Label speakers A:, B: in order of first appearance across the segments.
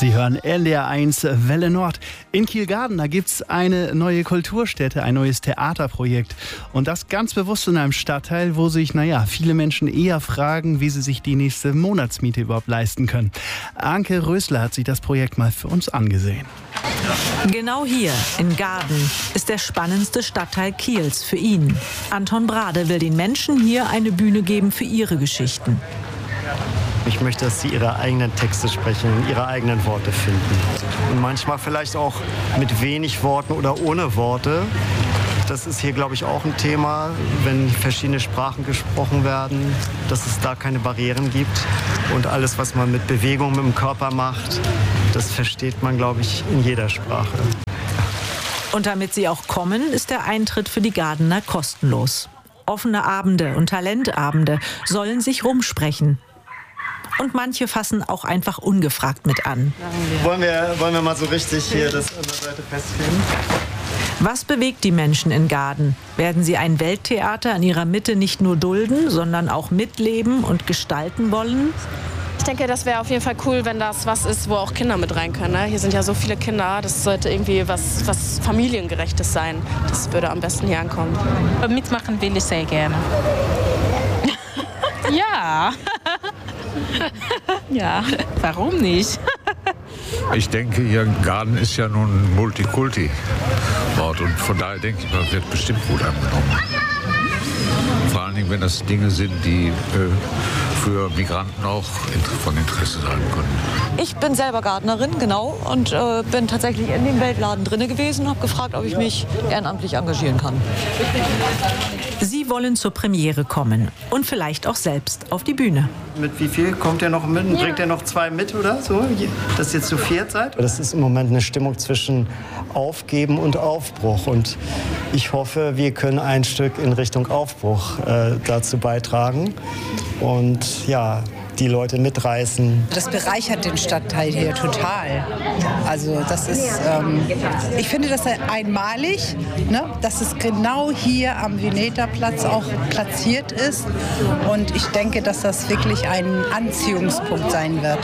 A: Sie hören NDR1 Welle Nord. In Kiel-Garden, da gibt es eine neue Kulturstätte, ein neues Theaterprojekt. Und das ganz bewusst in einem Stadtteil, wo sich, viele Menschen eher fragen, wie sie sich die nächste Monatsmiete überhaupt leisten können. Anke Rösler hat sich das Projekt mal für uns angesehen.
B: Genau hier, in Garden, ist der spannendste Stadtteil Kiels für ihn. Anton Brade will den Menschen hier eine Bühne geben für ihre Geschichten.
C: Ich möchte, dass sie ihre eigenen Texte sprechen, ihre eigenen Worte finden. Und manchmal vielleicht auch mit wenig Worten oder ohne Worte. Das ist hier, glaube ich, auch ein Thema, wenn verschiedene Sprachen gesprochen werden, dass es da keine Barrieren gibt. Und alles, was man mit Bewegung, mit dem Körper macht, das versteht man, glaube ich, in jeder Sprache.
B: Und damit sie auch kommen, ist der Eintritt für die Gardener kostenlos. Offene Abende und Talentabende sollen sich rumsprechen. Und manche fassen auch einfach ungefragt mit an.
C: Wollen wir mal so richtig hier das an der Seite festkleben?
B: Was bewegt die Menschen in Garden? Werden sie ein Welttheater in ihrer Mitte nicht nur dulden, sondern auch mitleben und gestalten wollen?
D: Ich denke, das wäre auf jeden Fall cool, wenn das was ist, wo auch Kinder mit rein können. Ne? Hier sind ja so viele Kinder, das sollte irgendwie was Familiengerechtes sein. Das würde am besten hier ankommen.
E: Mitmachen will ich sehr gerne. Ja. Ja, warum nicht?
F: Ich denke, Ihr Garten ist ja nun ein Multikulti-Ort und von daher denke ich mal, wird bestimmt gut angenommen. Vor allen Dingen, wenn das Dinge sind, die für Migranten auch von Interesse sein können.
G: Ich bin selber Gärtnerin, genau, und bin tatsächlich in dem Weltladen drin gewesen und habe gefragt, ob ich mich ehrenamtlich engagieren kann.
B: Sie wollen zur Premiere kommen und vielleicht auch selbst auf die Bühne.
C: Mit wie viel kommt ihr noch mit? Ja. Bringt ihr noch 2 mit oder so, dass ihr zu 4 seid? Das ist im Moment eine Stimmung zwischen Aufgeben und Aufbruch. Und ich hoffe, wir können ein Stück in Richtung Aufbruch dazu beitragen. Und ja, die Leute mitreißen.
H: Das bereichert den Stadtteil hier total. Also das ist, ich finde das einmalig, ne, dass es genau hier am Veneterplatz auch platziert ist. Und ich denke, dass das wirklich ein Anziehungspunkt sein wird.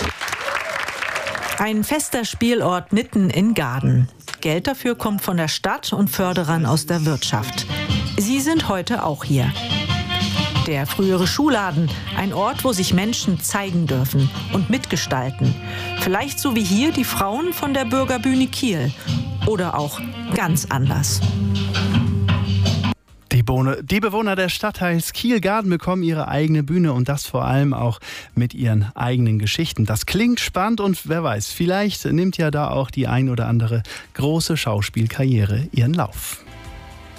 B: Ein fester Spielort mitten in Garden. Geld dafür kommt von der Stadt und Förderern aus der Wirtschaft. Sie sind heute auch hier. Der frühere Schuhladen, ein Ort, wo sich Menschen zeigen dürfen und mitgestalten. Vielleicht so wie hier die Frauen von der Bürgerbühne Kiel. Oder auch ganz anders.
A: Die Bewohner des Stadtteils Kiel-Garden bekommen ihre eigene Bühne und das vor allem auch mit ihren eigenen Geschichten. Das klingt spannend und wer weiß, vielleicht nimmt ja da auch die ein oder andere große Schauspielkarriere ihren Lauf.